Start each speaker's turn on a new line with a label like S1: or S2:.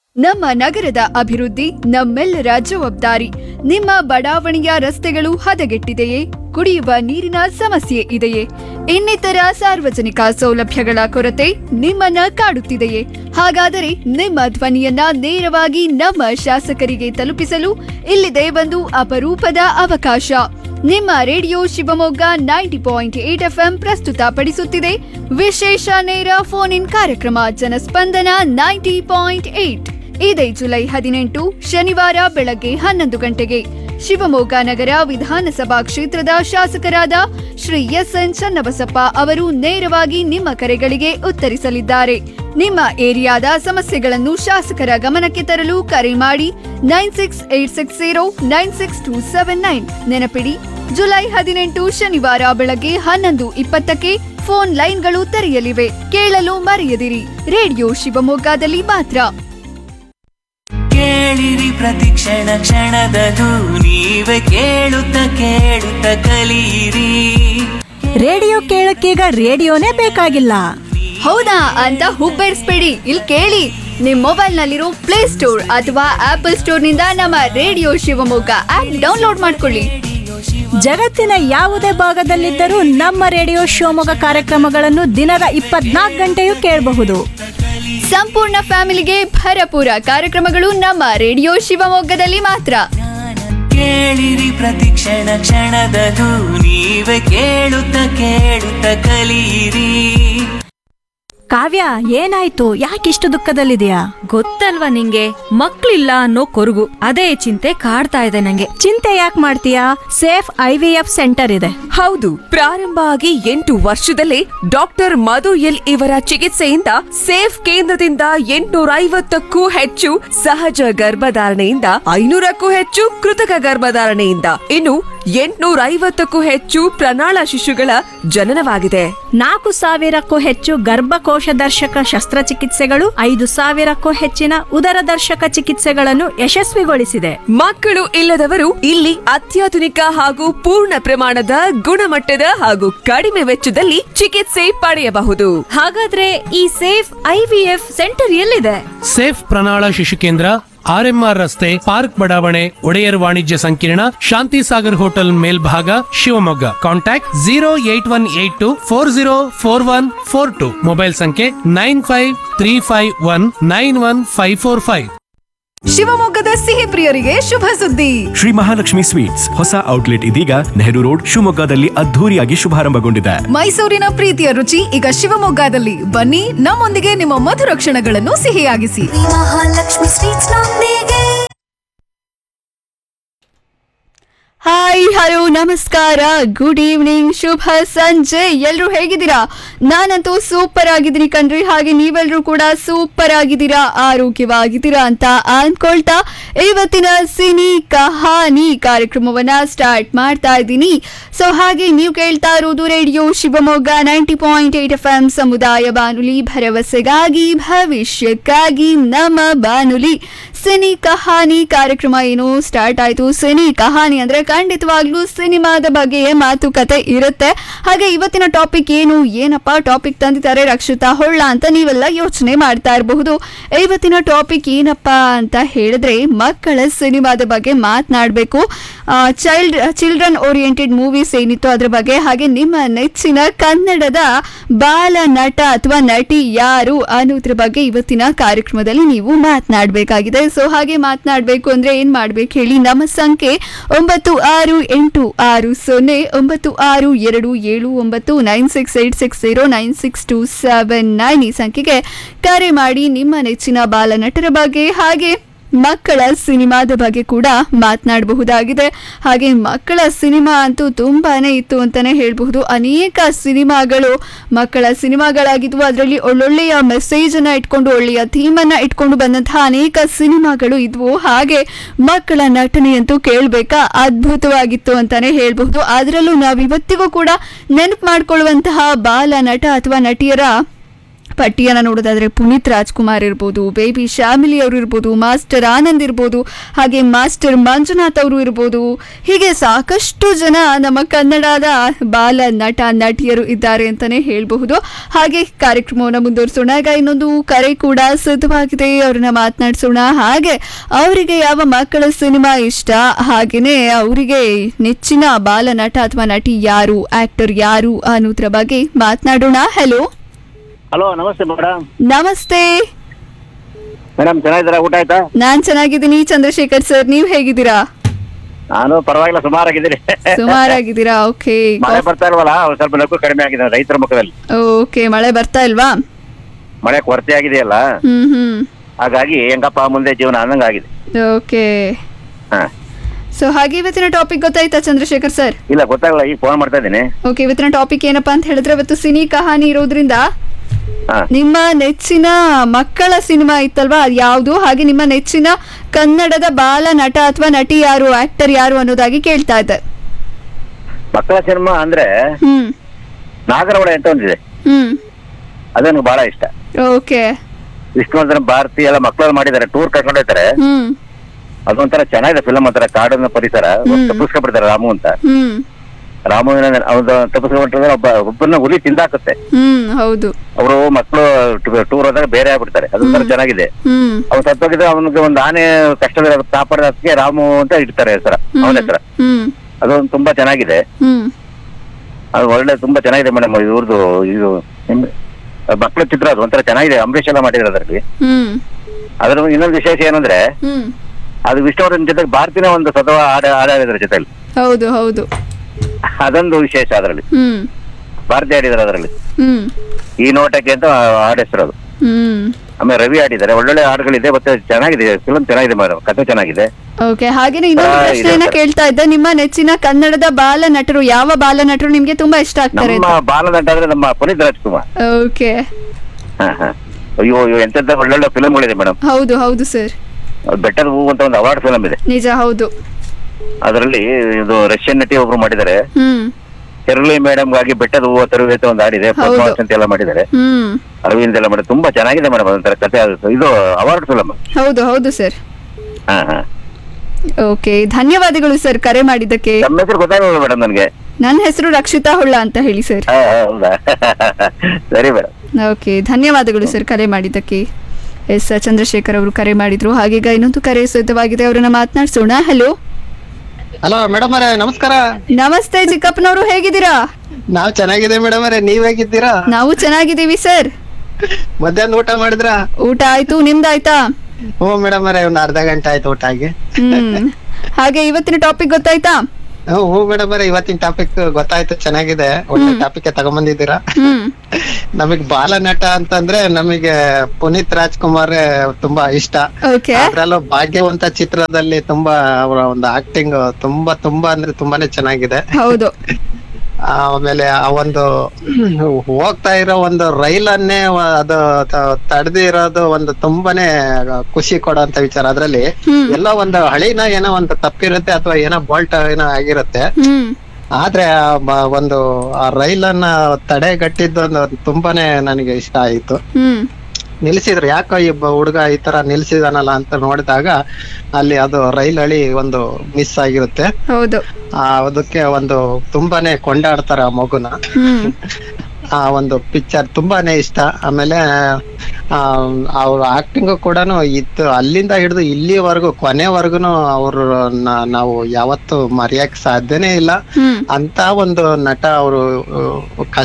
S1: ನಮ್ಮ ನಗರದ ಅಭಿವೃದ್ಧಿ ನಮ್ಮೆಲ್ಲರ ಜವಾಬ್ದಾರಿ. ನಿಮ್ಮ ಬಡಾವಣೆಯ ರಸ್ತೆಗಳು ಹದಗೆಟ್ಟಿದೆಯೇ? ಕುಡಿಯುವ ನೀರಿನ ಸಮಸ್ಯೆ ಇದೆಯೇ? ಇನ್ನಿತರ ಸಾರ್ವಜನಿಕ ಸೌಲಭ್ಯಗಳ ಕೊರತೆ ನಿಮ್ಮನ್ನ ಕಾಡುತ್ತಿದೆಯೇ? ಹಾಗಾದರೆ ನಿಮ್ಮ ಧ್ವನಿಯನ್ನ ನೇರವಾಗಿ ನಮ್ಮ ಶಾಸಕರಿಗೆ ತಲುಪಿಸಲು ಇಲ್ಲಿದೆ ಒಂದು ಅಪರೂಪದ ಅವಕಾಶ. ನಿಮ್ಮ ರೇಡಿಯೋ ಶಿವಮೊಗ್ಗ 90.8 FM ಪ್ರಸ್ತುತಪಡಿಸುತ್ತಿದೆ ವಿಶೇಷ ನೇರ ಫೋನ್ ಇನ್ ಕಾರ್ಯಕ್ರಮ ಜನಸ್ಪಂದನ 90.8. ಇದೇ ಜುಲೈ 18 ಶನಿವಾರ ಬೆಳಗ್ಗೆ 11 ಗಂಟೆಗೆ ಶಿವಮೊಗ್ಗ ನಗರ ವಿಧಾನಸಭಾ ಕ್ಷೇತ್ರದ ಶಾಸಕರಾದ ಶ್ರೀ ಎಸ್.ಎನ್. ಚನ್ನಬಸಪ್ಪ ಅವರು ನೇರವಾಗಿ ನಿಮ್ಮ ಕರೆಗಳಿಗೆ ಉತ್ತರಿಸಲಿದ್ದಾರೆ. ನಿಮ್ಮ ಏರಿಯಾದ ಸಮಸ್ಯೆಗಳನ್ನು ಶಾಸಕರ ಗಮನಕ್ಕೆ ತರಲು ಕರೆ ಮಾಡಿ 9686096279. ನೆನಪಿಡಿ, ಜುಲೈ 18 ಶನಿವಾರ ಬೆಳಗ್ಗೆ 11:20ಕ್ಕೆ ಫೋನ್ ಲೈನ್ಗಳು ತೆರೆಯಲಿವೆ. ಕೇಳಲು ಮರೆಯದಿರಿ. ರೇಡಿಯೋ ಶಿವಮೊಗ್ಗದಲ್ಲಿ ಮಾತ್ರ.
S2: ಕೇಳಿರಿ ಪ್ರತಿಕ್ಷಣ ಕ್ಷಣದದು ನೀವೇ ಕೇಳುತ್ತ ಕೇಳುತ್ತ ಕಲಿಯಿರಿ.
S3: ರೇಡಿಯೋ ಕೇಳಕ್ಕೀಗ ರೇಡಿಯೋನೇ ಬೇಕಾಗಿಲ್ಲ.
S1: ಹೌದಾ ಅಂತ ಹುಬ್ಬೇರಿಸ್ಬೇಡಿ. ಇಲ್ಲಿ ಕೇಳಿ, ನಿಮ್ ಮೊಬೈಲ್ ನಲ್ಲಿರೋ ಪ್ಲೇ ಸ್ಟೋರ್ ಅಥವಾ ಆಪಲ್ ಸ್ಟೋರ್ ನಿಂದ ನಮ್ಮ ರೇಡಿಯೋ ಶಿವಮೊಗ್ಗ ಆಪ್ ಡೌನ್ಲೋಡ್ ಮಾಡ್ಕೊಳ್ಳಿ.
S3: ಜಗತ್ತಿನ ಯಾವುದೇ ಭಾಗದಲ್ಲಿದ್ದರೂ ನಮ್ಮ ರೇಡಿಯೋ ಶಿವಮೊಗ್ಗ ಕಾರ್ಯಕ್ರಮಗಳನ್ನು ದಿನದ 24 ಗಂಟೆಯೂ ಕೇಳಬಹುದು.
S1: ಸಂಪೂರ್ಣ ಫ್ಯಾಮಿಲಿಗೆ ಭರಪೂರ ಕಾರ್ಯಕ್ರಮಗಳು ನಮ್ಮ ರೇಡಿಯೋ ಶಿವಮೊಗ್ಗದಲ್ಲಿ ಮಾತ್ರ.
S2: ಕೇಳಿರಿ ಪ್ರತಿಕ್ಷಣ ಕ್ಷಣದದು ನೀವೇ ಕೇಳುತ್ತ ಕೇಳುತ್ತ ಕಲಿಯಿರಿ.
S3: ಕಾವ್ಯ, ಏನಾಯ್ತು? ಯಾಕಿಷ್ಟು ದುಃಖದಲ್ಲಿದೆಯಾ?
S4: ಗೊತ್ತಲ್ವಾ ನಿಂಗೆ, ಮಕ್ಳಿಲ್ಲ ಅನ್ನೋ ಕೊರಗು. ಅದೇ ಚಿಂತೆ ಕಾಡ್ತಾ ಇದೆ ನಂಗೆ.
S3: ಚಿಂತೆ ಯಾಕೆ ಮಾಡ್ತೀಯಾ? ಸೇಫ್ IVF ಸೆಂಟರ್ ಇದೆ.
S5: ಹೌದು, ಪ್ರಾರಂಭ ಆಗಿ 8 ವರ್ಷದಲ್ಲೇ ಡಾಕ್ಟರ್ ಮಧು ಎಲ್ ಇವರ ಚಿಕಿತ್ಸೆಯಿಂದ ಸೇಫ್ ಕೇಂದ್ರದಿಂದ 850ಕ್ಕೂ ಹೆಚ್ಚು ಸಹಜ ಗರ್ಭಧಾರಣೆಯಿಂದ 500ಕ್ಕೂ ಹೆಚ್ಚು ಕೃತಕ ಗರ್ಭಧಾರಣೆಯಿಂದ ಇನ್ನು 850ಕ್ಕೂ ಹೆಚ್ಚು ಪ್ರಣಾಳ ಶಿಶುಗಳ ಜನನವಾಗಿದೆ.
S3: 4,000ಕ್ಕೂ ಹೆಚ್ಚು ಗರ್ಭಕೋಶ ದರ್ಶಕ ಶಸ್ತ್ರಚಿಕಿತ್ಸೆಗಳು, 5,000ಕ್ಕೂ ಹೆಚ್ಚಿನ ಉದರದರ್ಶಕ ಚಿಕಿತ್ಸೆಗಳನ್ನು ಯಶಸ್ವಿಗೊಳಿಸಿದೆ.
S5: ಮಕ್ಕಳು ಇಲ್ಲದವರು ಇಲ್ಲಿ ಅತ್ಯಾಧುನಿಕ ಹಾಗೂ ಪೂರ್ಣ ಪ್ರಮಾಣದ ಗುಣಮಟ್ಟದ ಹಾಗೂ ಕಡಿಮೆ ವೆಚ್ಚದಲ್ಲಿ ಚಿಕಿತ್ಸೆ ಪಡೆಯಬಹುದು.
S4: ಹಾಗಾದ್ರೆ ಈ ಸೇಫ್ IVF ಸೆಂಟರ್ ಎಲ್ಲಿದೆ?
S6: ಸೇಫ್ ಪ್ರಣಾಳ ಶಿಶು ಕೇಂದ್ರ, RMR ರಸ್ತೆ, ಪಾರ್ಕ್ ಬಡಾವಣೆ, ಒಡೆಯರ್ ವಾಣಿಜ್ಯ ಸಂಕೀರ್ಣ, ಶಾಂತಿ ಸಾಗರ್ ಹೋಟೆಲ್ ಮೇಲ್ಭಾಗ, ಶಿವಮೊಗ್ಗ. ಕಾಂಟ್ಯಾಕ್ಟ್ 08184044142. ಮೊಬೈಲ್ ಸಂಖ್ಯೆ 9535191545.
S1: ಶಿವಮೊಗ್ಗದ ಸಿಹಿ ಪ್ರಿಯರಿಗೆ ಶುಭ ಸುದ್ದಿ.
S7: ಶ್ರೀ ಮಹಾಲಕ್ಷ್ಮಿ ಸ್ವೀಟ್ಸ್ ಹೊಸ ಔಟ್ಲೆಟ್ ಇದೀಗ ನೆಹರು ರೋಡ್ ಶಿವಮೊಗ್ಗದಲ್ಲಿ ಅದ್ಧೂರಿಯಾಗಿ ಶುಭಾರಂಭಗೊಂಡಿದೆ.
S1: ಮೈಸೂರಿನ ಪ್ರೀತಿಯ ರುಚಿ ಈಗ ಶಿವಮೊಗ್ಗದಲ್ಲಿ. ಬನ್ನಿ, ನಮ್ಮೊಂದಿಗೆ ನಿಮ್ಮ ಮಧುರ ಕ್ಷಣಗಳನ್ನು ಸಿಹಿಯಾಗಿಸಿ.
S8: ಮಹಾಲಕ್ಷ್ಮಿ ಸ್ವೀಟ್ಸ್ ನೊಂದಿಗೆ.
S1: ಹಾಯ್, ಹಲೋ, ನಮಸ್ಕಾರ, ಗುಡ್ ಈವ್ನಿಂಗ್, ಶುಭ ಸಂಜೆ. ಎಲ್ರು ಹೇಗಿದ್ದೀರಾ? ನಾನಂತೂ ಸೂಪರ್ ಆಗಿದ್ದೀನಿ ಕಣ್ರಿ. ಹಾಗೆ ನೀವೆಲ್ರೂ ಕೂಡ ಸೂಪರ್ ಆಗಿದ್ದೀರಾ, ಆರೋಗ್ಯವಾಗಿದ್ದೀರಾ ಅಂತ ಅನ್ಕೊಳ್ತಾ ಇವತ್ತಿನ ಸಿನಿ ಕಹಾನಿ ಕಾರ್ಯಕ್ರಮವನ್ನ ಸ್ಟಾರ್ಟ್ ಮಾಡ್ತಾ ಇದ್ದೀನಿ. ಸೊ ಹಾಗೆ ನೀವು ಕೇಳ್ತಾ ಇರೋದು ರೇಡಿಯೋ ಶಿವಮೊಗ್ಗ 90.8 FM ಸಮುದಾಯ ಬಾನುಲಿ, ಭರವಸೆಗಾಗಿ ಭವಿಷ್ಯಕ್ಕಾಗಿ ನಮ್ಮ ಬಾನುಲಿ. ಸಿನಿ ಕಹಾನಿ ಕಾರ್ಯಕ್ರಮ ಏನು ಸ್ಟಾರ್ಟ್ ಆಯ್ತು. ಸಿನಿ ಕಹಾನಿ ಅಂದ್ರೆ ಖಂಡಿತವಾಗ್ಲೂ ಸಿನಿಮಾದ ಬಗ್ಗೆ ಮಾತುಕತೆ ಇರುತ್ತೆ. ಹಾಗೆ ಇವತ್ತಿನ ಟಾಪಿಕ್ ಏನಪ್ಪಾ ಟಾಪಿಕ್ ತಂದಿದ್ದಾರೆ ರಕ್ಷಿತಾ ಹೊಳ್ಳ ಅಂತ ನೀವೆಲ್ಲ ಯೋಚನೆ ಮಾಡ್ತಾ ಇರಬಹುದು. ಇವತ್ತಿನ ಟಾಪಿಕ್ ಏನಪ್ಪಾ ಅಂತ ಹೇಳಿದ್ರೆ ಮಕ್ಕಳ ಸಿನಿಮಾದ ಬಗ್ಗೆ ಮಾತನಾಡಬೇಕು. ಚಿಲ್ಡ್ರನ್ ಓರಿಯೆಂಟೆಡ್ ಮೂವೀಸ್ ಏನಿತ್ತು ಅದ್ರ ಬಗ್ಗೆ, ಹಾಗೆ ನಿಮ್ಮ ನೆಚ್ಚಿನ ಕನ್ನಡದ ಬಾಲ ನಟ ಅಥವಾ ನಟಿ ಯಾರು ಅನ್ನೋದ್ರ ಬಗ್ಗೆ ಇವತ್ತಿನ ಕಾರ್ಯಕ್ರಮದಲ್ಲಿ ನೀವು ಮಾತನಾಡಬೇಕಾಗಿದೆ. ಸೊ ಹಾಗೆ ಮಾತನಾಡಬೇಕು ಅಂದ್ರೆ ಏನ್ ಮಾಡ್ಬೇಕು ಹೇಳಿ, ನಮ್ಮ ಸಂಖ್ಯೆ 968620799686096279 ಈ ಸಂಖ್ಯೆಗೆ ಕರೆ ಮಾಡಿ ನಿಮ್ಮ ನೆಚ್ಚಿನ ಬಾಲನಟರ ಬಗ್ಗೆ ಹಾಗೆ ಮಕ್ಕಳ ಸಿನಿಮಾದ ಬಗ್ಗೆ ಕೂಡ ಮಾತನಾಡಬಹುದಾಗಿದೆ. ಹಾಗೆ ಮಕ್ಕಳ ಸಿನಿಮಾ ಅಂತೂ ತುಂಬಾನೇ ಇತ್ತು ಅಂತಾನೆ ಹೇಳಬಹುದು. ಅನೇಕ ಸಿನಿಮಾಗಳು ಮಕ್ಕಳ ಸಿನಿಮಾಗಳಾಗಿದ್ವು. ಅದರಲ್ಲಿ ಒಳ್ಳೊಳ್ಳೆಯ ಮೆಸೇಜ್ ಅನ್ನ ಇಟ್ಕೊಂಡು, ಒಳ್ಳೆಯ ಥೀಮ್ ಅನ್ನ ಇಟ್ಕೊಂಡು ಬಂದಂತಹ ಅನೇಕ ಸಿನಿಮಾಗಳು ಇದ್ವು. ಹಾಗೆ ಮಕ್ಕಳ ನಟನೆ ಅಂತೂ ಕೇಳಬೇಕಾ, ಅದ್ಭುತವಾಗಿತ್ತು ಅಂತಾನೆ ಹೇಳಬಹುದು. ಅದರಲ್ಲೂ ನಾವಿವತ್ತಿಗೂ ಕೂಡ ನೆನಪು ಮಾಡ್ಕೊಳ್ಳುವಂತಹ ಬಾಲ ನಟ ಅಥವಾ ನಟಿಯರ ಪಟ್ಟಿಯನ್ನು ನೋಡೋದಾದ್ರೆ ಪುನೀತ್ ರಾಜ್ಕುಮಾರ್ ಇರ್ಬೋದು, ಬೇಬಿ ಶ್ಯಾಮಿಲಿ ಅವರು ಇರ್ಬೋದು, ಮಾಸ್ಟರ್ ಆನಂದ್ ಇರ್ಬೋದು, ಹಾಗೆ ಮಾಸ್ಟರ್ ಮಂಜುನಾಥ್ ಅವರು ಇರ್ಬೋದು. ಹೀಗೆ ಸಾಕಷ್ಟು ಜನ ನಮ್ಮ ಕನ್ನಡದ ಬಾಲ ನಟ ನಟಿಯರು ಇದ್ದಾರೆ ಅಂತಾನೆ ಹೇಳಬಹುದು. ಹಾಗೆ ಕಾರ್ಯಕ್ರಮವನ್ನು ಮುಂದುವರಿಸೋಣ. ಈಗ ಇನ್ನೊಂದು ಕರೆ ಕೂಡ ಸಿದ್ಧವಾಗಿದೆ, ಅವ್ರನ್ನ ಮಾತನಾಡಿಸೋಣ. ಹಾಗೆ ಅವರಿಗೆ ಯಾವ ಮಕ್ಕಳ ಸಿನಿಮಾ ಇಷ್ಟ, ಹಾಗೇನೆ ಅವರಿಗೆ ನೆಚ್ಚಿನ ಬಾಲ ನಟ ಅಥವಾ ನಟಿ ಯಾರು, ಆಕ್ಟರ್ ಯಾರು ಅನ್ನೋದ್ರ ಬಗ್ಗೆ ಮಾತನಾಡೋಣ. ಹಲೋ
S9: ಹಲೋ, ನಮಸ್ತೆ ಮೇಡಮ್.
S1: ನಮಸ್ತೆ
S9: ಮೇಡಮ್, ಚೆನ್ನಾಗಿದ್ದೀರಾ? ಊಟ ಆಯ್ತಾ?
S1: ನಾನ್ ಚೆನ್ನಾಗಿದ್ದೀನಿ ಚಂದ್ರಶೇಖರ್ ಸರ್, ನೀವ್ ಹೇಗಿದ್ದೀರಾ?
S9: ನಾನು ಪರವಾಗಿಲ್ಲ, ಸುಮಾರಾಗಿದ್ದೀನಿ.
S1: ಸುಮಾರಾಗಿದ್ದೀರಾ? ಓಕೆ.
S9: ಮಳೆ ಬರ್ತಾ ಇಲ್ವಲ್ಲ, ಒಂದ್ ಸ್ವಲ್ಪ ನಗು ಕಡಿಮೆ ಆಗಿದೆ ರೈತರ ಮುಖದಲ್ಲಿ.
S1: ಓಕೆ, ಮಳೆ ಬರ್ತಾ ಇಲ್ವಾ?
S9: ಮಳೆ ಕೊರತೆ ಆಗಿದೆಯಲ್ಲ, ಹಾಗಾಗಿ ಹೆಂಗಪ್ಪ ಮುಂದೆ ಜೀವನ ಅನ್ನಂಗ ಆಗಿದೆ.
S1: ಓಕೆ.
S9: ಹಾ,
S1: ಸೊ ಹಾಗೆ ಇವತ್ತಿನ ಟಾಪಿಕ್ ಗೊತ್ತಾಯ್ತಾ ಚಂದ್ರಶೇಖರ್ ಸರ್?
S9: ಇಲ್ಲ, ಗೊತ್ತಾಗಲ್ಲ, ಈಗ ಫೋನ್ ಮಾಡ್ತಾ ಇದ್ದೀನಿ.
S1: ಓಕೆ, ಇವತ್ತಿನ ಟಾಪಿಕ್ ಏನಪ್ಪಾ ಅಂತ ಹೇಳಿದ್ರೆ, ಇವತ್ತು ಸಿನಿ ಕಹಾನಿ ಇರೋದ್ರಿಂದ ನಿಮ್ಮ ನೆಚ್ಚಿನ ಮಕ್ಕಳ ಸಿನಿಮಾ ಇತ್ತಲ್ವಾ, ಅದು ಯಾವುದು, ಹಾಗೆ ನಿಮ್ಮ ನೆಚ್ಚಿನ ಕನ್ನಡದ ಬಾಲ ನಟ ಅಥವಾ ನಟಿ ಯಾರು, ಆಕ್ಟರ್ ಯಾರು ಅನ್ನೋದಾಗಿ ಕೇಳ್ತಾ ಇದ್ದೆ.
S9: ಮಕ್ಕಳ ಸಿನಿಮಾ ಅಂದ್ರೆ ನಾಗರಹೊಳೆ ಅಂತ ಒಂದಿದೆ, ಅದು ನನಗೆ ಬಹಳ ಇಷ್ಟ.
S1: ಓಕೆ.
S9: ವಿಷ್ಣುವರ್ಧನ್ ಭಾರತಿ ಎಲ್ಲ ಮಕ್ಕಳು ಮಾಡಿದ್ದಾರೆ, ಟೂರ್ ಕರ್ಕೊಂಡು ಹೋಗ್ತಾರೆ. ಅದೊಂಥರ ಚೆನ್ನಾಗಿದೆ ಫಿಲಮ್, ಒಂಥರ ಕಾಡಿನ ಪರಿಸರ. ತಪ್ಪಿಸ್ಕೊಂಡ್ಬಿಡ್ತಾರೆ ರಾಮು ಅಂತ. ರಾಮುವಿನ ಅವ್ರು ತಪ್ಪಿಸ್ಕೊಂಡ್ಬಿಟ್ರೆ ಒಬ್ಬರನ್ನ ಹುಲಿ ತಿಂದಾಕುತ್ತೆ.
S1: ಹೌದು.
S9: ಅವರು ಮಕ್ಕಳು ಟೂರ್ ಹೋದಾಗ ಬೇರೆ ಆಗ್ಬಿಡ್ತಾರೆ, ಅದೊಂಥರ ಚೆನ್ನಾಗಿದೆ. ಅವ್ನು ಸತ್ತೋಗಿದ್ರೆ ಅವನಿಗೆ ಒಂದು ಆನೆ ಕಷ್ಟದ ಕಾಪಾಡೋದಕ್ಕೆ ರಾಮು ಅಂತ ಇಡ್ತಾರೆ ಹೆಸರ, ಅವನ ಹೆಸರ. ಅದೊಂದು ತುಂಬಾ ಚೆನ್ನಾಗಿದೆ, ಅದು ಒಳ್ಳೆ ತುಂಬಾ ಚೆನ್ನಾಗಿದೆ ಮೇಡಮ್. ಇವ್ರದ್ದು ಇದು ಮಕ್ಕಳ ಚಿತ್ರ, ಅದು ಒಂಥರ ಚೆನ್ನಾಗಿದೆ. ಅಂಬರೀಷ್ ಎಲ್ಲ ಮಾಡಿದ್ರೆ ಅದರಲ್ಲಿ. ಅದ್ರ ಇನ್ನೊಂದು ವಿಶೇಷ ಏನಂದ್ರೆ, ಅದು ವಿಷ್ಣುವರ್ಧನ್ ಜೊತೆಗೆ ಭಾರತಿನ ಒಂದು ಸ್ವತಃ ಹಾಡಿದ್ರ ಜೊತೆಲಿ.
S1: ಹೌದು ಹೌದು,
S9: ಅದೊಂದು ವಿಶೇಷ ಅದರಲ್ಲಿ. ಭಾರತಿ ಆಡಿದಾರೆ ಅದರಲ್ಲಿ, ಈ ನೋಟಕ್ಕೆ ಅಂತ ಹಾಡು ಹೆಸರು. ಆಮೇಲೆ ರವಿ ಆಡಿದ್ದಾರೆ, ಒಳ್ಳೊಳ್ಳೆ ಹಾಡುಗಳಿದೆ. ಮತ್ತೆ ಚೆನ್ನಾಗಿದೆ ಫಿಲಂ, ಚೆನ್ನಾಗಿದೆ ಮೇಡಮ್, ಕಥೆ ಚೆನ್ನಾಗಿದೆ.
S1: ಓಕೆ. ಹಾಗೇನೆ ಇನ್ನೊಂದು ಪ್ರಶ್ನೆಯನ್ನ ಕೇಳ್ತಾ ಇದ್ದೆ, ನಿಮ್ಮ ನೆಚ್ಚಿನ ಕನ್ನಡದ ಬಾಲ ನಟರು, ಯಾವ ಬಾಲ ನಟರು ನಿಮ್ಗೆ ತುಂಬಾ ಇಷ್ಟ ಆಗ್ತಾರೆ?
S9: ನಮ್ಮ ಬಾಲ ನಟ ಅಂದ್ರೆ ನಮ್ಮ ಪುನೀತ್ ರಾಜ್ಕುಮಾರ್.
S1: ಓಕೆ.
S9: ಅಯ್ಯೋ ಎಂತೆಂತ ಒಳ್ಳೊಳ್ಳೆ ಫಿಲಂಗಳಿದೆ ಮೇಡಮ್.
S1: ಹೌದು ಹೌದು ಸರ್.
S9: ಬೆಟ್ಟದ ಹೂವು ಅಂತ ಒಂದು ಅವಾರ್ಡ್ ಫಿಲಂ ಇದೆ.
S1: ನಿಜ, ಹೌದು.
S9: ಅದರಲ್ಲಿ ಇದು ರಷ್ಯನ್ ನಟಿ ಒಬ್ರು ಮಾಡಿದ್ದಾರೆ, ಕೆರಳಿ ಮೇಡಮ್ ಗಾಗಿ ಬೆಟ್ಟದ ಹೂವು ತರುವೆ ಒಂದು ಹಾಡಿದೆ, ಪದ್ಮಾವತಿ ಅಂತ ಎಲ್ಲ ಮಾಡಿದ್ದಾರೆ, ಅರವಿಂದ್ ಎಲ್ಲ ಮಾಡಿದ್ರೆ ತುಂಬಾ ಚೆನ್ನಾಗಿದೆ ಮೇಡಮ್. ಅದೊಂಥರ ಕಥೆ, ಇದು ಅವಾರ್ಡ್ ಫಿಲಂ.
S1: ಹೌದು ಹೌದು ಸರ್. ಓಕೆ, ಧನ್ಯವಾದಗಳು ಸರ್ ಕರೆ ಮಾಡಿದ್ದಕ್ಕೆ.
S9: ನಮ್ಮ ಹೆಸರು ಗೊತ್ತಾಗಲ್ಲ ಮೇಡಮ್ ನನಗೆ.
S1: ನನ್ನ ಹೆಸರು ರಕ್ಷಿತಾ ಹೊಳ್ಳ ಅಂತ ಹೇಳಿ ಸರ್.
S9: ಹೌದಾ? ಸರಿ ಮೇಡಮ್.
S1: ಓಕೆ, ಧನ್ಯವಾದಗಳು ಸರ್ ಕರೆ ಮಾಡಿದ್ದಕ್ಕೆ. ಎಸ್, ಚಂದ್ರಶೇಖರ್ ಅವರು ಕರೆ ಮಾಡಿದ್ರು. ಹಾಗೀಗ ಇನ್ನೊಂದು ಕರೆ ಸಿದ್ಧವಾಗಿದೆ, ಅವರನ್ನ ಮಾತನಾಡಿಸೋಣ. ಹಲೋ
S10: ಹಲೋ ಮೇಡಮ್ ಅವರೇ, ನಮಸ್ಕಾರ.
S1: ನಮಸ್ತೆ ಚಿಕ್ಕಪ್ಪನವರು, ಹೇಗಿದ್ದೀರಾ?
S10: ನಾವ್ ಚೆನ್ನಾಗಿದೆ ಮೇಡಮ್ ಅವರೇ, ನೀವ್ ಹೇಗಿದ್ದೀರಾ?
S1: ನಾವು ಚೆನ್ನಾಗಿದ್ದೀವಿ ಸರ್.
S10: ಮಧ್ಯಾಹ್ನ ಊಟ ಮಾಡಿದ್ರಾ?
S1: ಊಟ ಆಯ್ತು, ನಿಮ್ದಾಯ್ತಾ?
S10: ಹ್ಞೂ ಮೇಡಮ್ ಅವರೇ, ಒಂದ್ ಅರ್ಧ ಗಂಟೆ ಆಯ್ತು ಊಟ ಆಗಿ.
S1: ಹಾಗೆ ಇವತ್ತಿನ ಟಾಪಿಕ್ ಗೊತ್ತಾಯ್ತಾ?
S10: ಹ್ಞೂ ಮೇಡಮ್ ಅವರೇ, ಇವತ್ತಿನ ಟಾಪಿಕ್ ಗೊತ್ತಾಯ್ತು, ಚೆನ್ನಾಗಿದೆ, ಒಳ್ಳೆ ಟಾಪಿಕ್ ತಗೊಂಡ್ಬಂದಿದ್ದೀರಾ. ನಮಗ್ ಬಾಲ ನಟ ಅಂತಂದ್ರೆ ನಮಗೆ ಪುನೀತ್ ರಾಜ್ಕುಮಾರ್ ತುಂಬಾ ಇಷ್ಟ. ಅದ್ರಲ್ಲೂ ಭಾಗ್ಯವಂತ ಚಿತ್ರದಲ್ಲಿ ತುಂಬಾ ಅವರ ಒಂದು ಆಕ್ಟಿಂಗ್ ತುಂಬಾ ತುಂಬಾ ಅಂದ್ರೆ ತುಂಬಾನೇ ಚೆನ್ನಾಗಿದೆ.
S1: ಹೌದು.
S10: ಆಮೇಲೆ ಆ ಒಂದು ಹೋಗ್ತಾ ಇರೋ ಒಂದು ರೈಲನ್ನೇ ಅದು ತಡೆದಿರೋದು ಒಂದು ತುಂಬಾನೇ ಖುಷಿ ಕೊಡುವಂತ ವಿಚಾರ. ಅದ್ರಲ್ಲಿ ಎಲ್ಲೋ ಒಂದು ಹಳಿನ ಏನೋ ಒಂದು ತಪ್ಪಿರುತ್ತೆ ಅಥವಾ ಏನೋ ಬೋಲ್ಟ್ ಏನೋ ಆಗಿರುತ್ತೆ, ಆದ್ರೆ ಒಂದು ಆ ರೈಲನ್ನ ತಡೆಗಟ್ಟಿದ್ದು ತುಂಬಾನೇ ನನಗೆ ಇಷ್ಟ ಆಯ್ತು. ನಿಲ್ಸಿದ್ರು, ಯಾಕೋ ಈ ಹುಡುಗ ಈ ತರ ನಿಲ್ಸಿದಾನಲ್ಲ ಅಂತ ನೋಡಿದಾಗ ಅಲ್ಲಿ ಅದು ರೈಲ್ ಹಳಿ ಒಂದು ಮಿಸ್ ಆಗಿರುತ್ತೆ.
S1: ಹೌದು.
S10: ಅದಕ್ಕೆ ಒಂದು ತುಂಬಾನೇ ಕೊಂಡಾಡ್ತಾರ ಆ ಮಗುನ. ಆ ಒಂದು ಪಿಕ್ಚರ್ ತುಂಬಾನೇ ಇಷ್ಟ. ಆಮೇಲೆ ಅವ್ರ ಆಕ್ಟಿಂಗ್ ಕೂಡ ಇತ್ತು, ಅಲ್ಲಿಂದ ಹಿಡಿದು ಇಲ್ಲಿವರೆಗೂ ಕೊನೆವರೆಗುನು ಅವರು ನಾವು ಯಾವತ್ತು ಮರೆಯಕ್ ಸಾಧ್ಯನೇ ಇಲ್ಲ. ಅಂತ ಒಂದು ನಟ ಅವರು.